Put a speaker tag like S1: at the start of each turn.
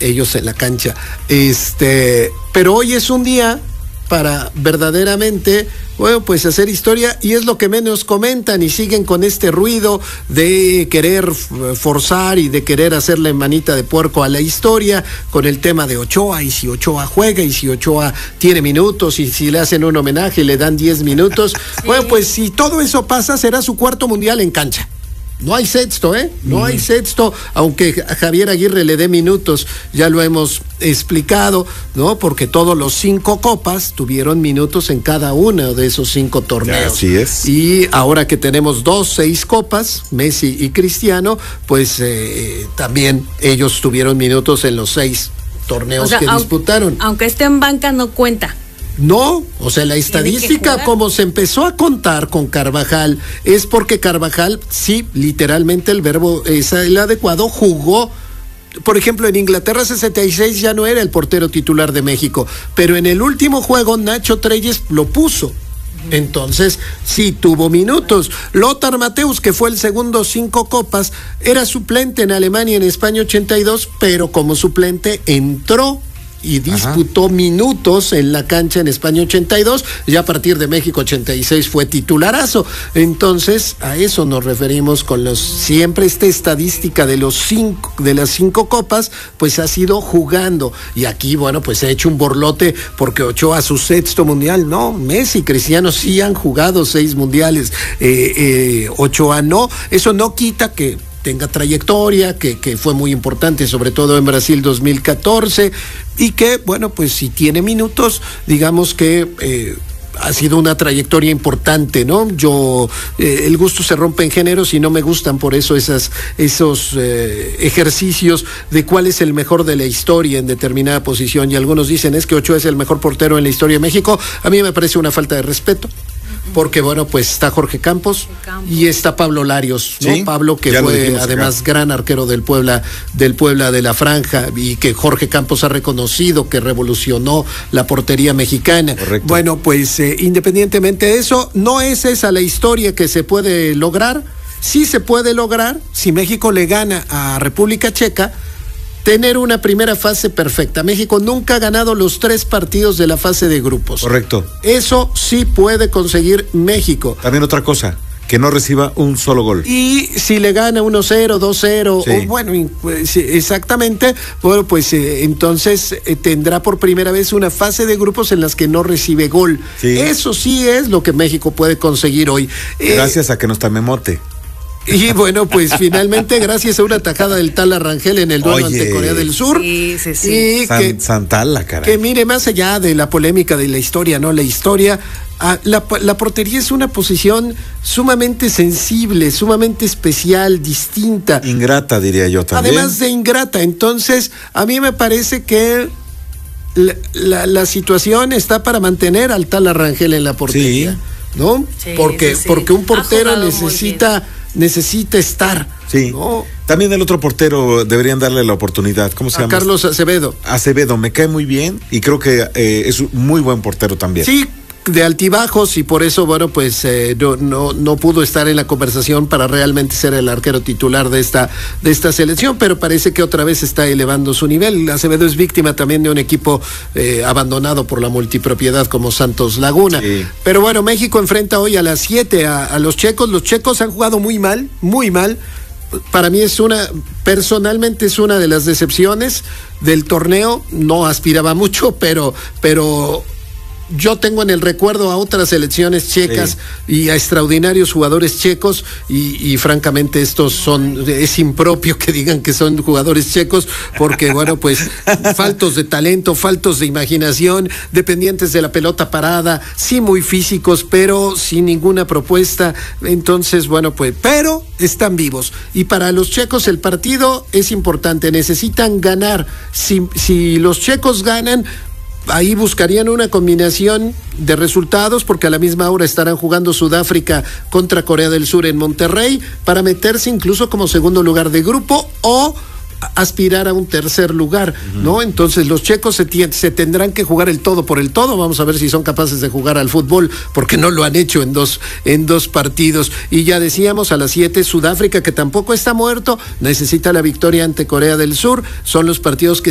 S1: ellos en la cancha. Pero hoy es un día para verdaderamente, bueno, pues hacer historia, y es lo que menos comentan y siguen con este ruido de querer forzar y de querer hacerle manita de puerco a la historia con el tema de Ochoa, y si Ochoa juega y si Ochoa tiene minutos y si le hacen un homenaje y le dan 10 minutos. Sí. Bueno, pues si todo eso pasa, será su cuarto mundial en cancha. No hay sexto, No hay sexto, aunque a Javier Aguirre le dé minutos, ya lo hemos explicado, ¿no? Porque todos los 5 copas tuvieron minutos en cada uno de esos 5 torneos.
S2: Así es.
S1: Y ahora que tenemos 6 copas, Messi y Cristiano, pues también ellos tuvieron minutos en los 6 torneos que disputaron.
S3: Aunque esté en banca, no cuenta.
S1: No, o sea, la estadística como se empezó a contar con Carvajal es porque Carvajal, sí, literalmente el verbo es el adecuado, jugó. Por ejemplo, en Inglaterra 66 ya no era el portero titular de México, pero en el último juego Nacho Treyes lo puso. Entonces, sí tuvo minutos. Lothar Matthäus, que fue el segundo 5 copas, era suplente en Alemania y en España 82, pero como suplente entró y disputó minutos en la cancha en España 82, y a partir de México 86 fue titularazo. Entonces, a eso nos referimos con siempre esta estadística de las 5 copas, pues ha sido jugando. Y aquí, bueno, pues se ha hecho un borlote porque Ochoa su 6º mundial. No, Messi y Cristiano sí han jugado 6 mundiales. Ochoa no. Eso no quita que tenga trayectoria, que fue muy importante, sobre todo en Brasil 2014, y que, bueno, pues si tiene minutos, digamos que ha sido una trayectoria importante, ¿no? El gusto se rompe en géneros y no me gustan por eso esos ejercicios de cuál es el mejor de la historia en determinada posición, y algunos dicen es que Ochoa es el mejor portero en la historia de México. A mí me parece una falta de respeto. Porque, bueno, pues está Jorge Campos y está Pablo Larios, ¿no? Sí, Pablo, que fue además gran arquero del Puebla de la Franja, y que Jorge Campos ha reconocido que revolucionó la portería mexicana.
S2: Correcto.
S1: Bueno, pues independientemente de eso, no es esa la historia que se puede lograr. Sí se puede lograr si México le gana a República Checa, tener una primera fase perfecta. México nunca ha ganado los 3 partidos de la fase de grupos.
S2: Correcto.
S1: Eso sí puede conseguir México.
S2: También otra cosa, que no reciba un solo gol.
S1: Y si le gana 1-0, 2-0,
S2: sí,
S1: o bueno, exactamente, bueno, pues entonces tendrá por primera vez una fase de grupos en las que no recibe gol.
S2: Sí.
S1: Eso sí es lo que México puede conseguir hoy.
S2: Gracias a que no está Memote.
S1: Y bueno, pues finalmente, gracias a una tajada del Tala Rangel en el duelo ante Corea del Sur.
S3: Sí.
S1: Y
S2: Santala, caray.
S1: Que mire, más allá de la polémica de la historia, ¿no? La historia, la portería es una posición sumamente sensible, sumamente especial, distinta.
S2: Ingrata, diría yo también.
S1: Además de ingrata. Entonces, a mí me parece que la situación está para mantener al Tala Rangel en la portería.
S2: Sí.
S1: ¿No?
S3: Sí,
S1: porque un portero necesita estar.
S2: Sí.
S1: ¿No?
S2: También el otro portero deberían darle la oportunidad. ¿Cómo se llama?
S1: Carlos Acevedo.
S2: Acevedo, me cae muy bien y creo que es un muy buen portero también.
S1: Sí, de altibajos, y por eso, bueno, pues no pudo estar en la conversación para realmente ser el arquero titular de esta selección, pero parece que otra vez está elevando su nivel. Acevedo es víctima también de un equipo abandonado por la multipropiedad como Santos Laguna.
S2: Sí.
S1: Pero bueno, México enfrenta hoy a las 7 a los checos. Los checos han jugado muy mal. Para mí personalmente es una de las decepciones del torneo. No aspiraba mucho, pero yo tengo en el recuerdo a otras selecciones checas, sí, y a extraordinarios jugadores checos, y francamente es impropio que digan que son jugadores checos, porque bueno, pues faltos de talento, faltos de imaginación, dependientes de la pelota parada, sí muy físicos, pero sin ninguna propuesta. Entonces, bueno, pues, pero están vivos, y para los checos el partido es importante, necesitan ganar. Si los checos ganan, ahí buscarían una combinación de resultados, porque a la misma hora estarán jugando Sudáfrica contra Corea del Sur en Monterrey, para meterse incluso como segundo lugar de grupo o aspirar a un tercer lugar, ¿no? Entonces los checos se tendrán que jugar el todo por el todo. Vamos a ver si son capaces de jugar al fútbol, porque no lo han hecho en dos partidos. Y ya decíamos, a las 7 Sudáfrica, que tampoco está muerto, necesita la victoria ante Corea del Sur. Son los partidos que